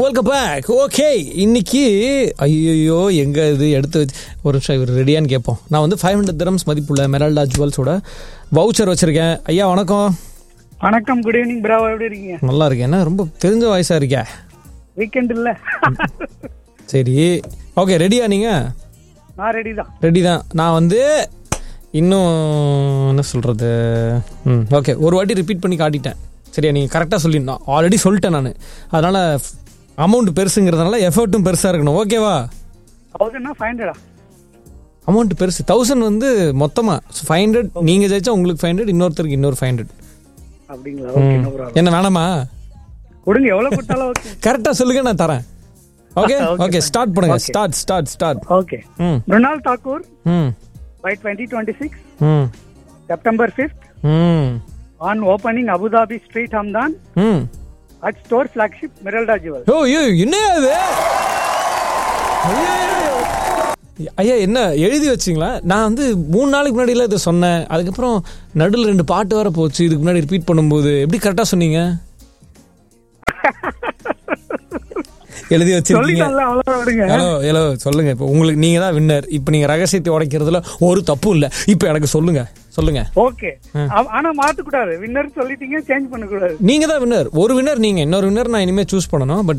Welcome back. Okay, இன்னைக்கு ஐயோ எங்க இது எடுத்து வச்சு ஒரு நிமிஷம் இவர் ரெடியான்னு கேட்போம். நான் வந்து 500 dirhams மதிப்புள்ள மெரல்டா ஜுவல்ஸோட வவுச்சர் வச்சிருக்கேன். ஐயா வணக்கம். வணக்கம், குட் ஈவினிங் பிராவோ, எப்படி இருக்கீங்க? நல்லா இருக்கேன். என்ன ரொம்ப தெரிஞ்ச வயசா இருக்கே. வீக்கெண்ட் இல்ல? சரி, ஓகே, ரெடியா நீங்க? நான் ரெடி தான். ரெடி தான். நான் வந்து இன்னும் என்ன சொல்கிறது, ஓகே, ஒரு வாட்டி ரிப்பீட் பண்ணி காட்டிட்டேன். சரியா, நீங்கள் கரெக்டாக சொல்லிடணும். ஆல்ரெடி சொல்லிட்டேன் நான். அதனால் அமௌண்ட் பெருசுங்கிறதுனால எஃபர்ட்டும் பெருசாக இருக்கணும். ஓகேவா? 500 அமௌண்ட் பெருசு. 1000 வந்து மொத்தமாக 500. நீங்கள் ஜெயிச்சா உங்களுக்கு 500, இன்னொருத்தருக்கு இன்னொரு 500. அப்படிங்களா? Okay, no problem. என்ன வேணாமா? கொடுங்க, எவ்வளோ கொடுத்தாலும் ஓகே. கரெக்டாக சொல்லுங்க, நான் தரேன். ஓகே ஓகே, ஸ்டார்ட் பண்ணுங்க. Start. Okay. Mrinal Thakur by 2026 September 5th on opening Abu Dhabi Street Hamdan at store flagship Meralda Jewel. ஓ என்ன அது? ஐயா என்ன எழுதி வச்சிங்களா? நான் வந்து 3 நாளைக்கு முன்னாடிலாம் இதை சொன்னேன். அதுக்கப்புறம் நடுவில் 2 பாட்டு வர போச்சு. இதுக்கு முன்னாடி ரிப்பீட் பண்ணும்போது எப்படி கரெக்டாக சொன்னீங்க? எழுதி வச்சிருக்கீங்க. ஹலோ சொல்லுங்க. இப்போ உங்களுக்கு நீங்க தான் வின்னர். இப்போ நீங்க ரகசியத்தை உடைக்கிறதுல ஒரு தப்பு இல்லை. இப்போ எனக்கு சொல்லுங்க. ஓகே, ஆனா மாத்த கூடாது. வின்னர் சொல்லிட்டீங்க, சேஞ்ச் பண்ண கூடாது. நீங்க தான் வின்னர். ஒரு வின்னர் நீங்க, இன்னொரு வின்னர் நான் இனிமே சூஸ் பண்ணணும். பட்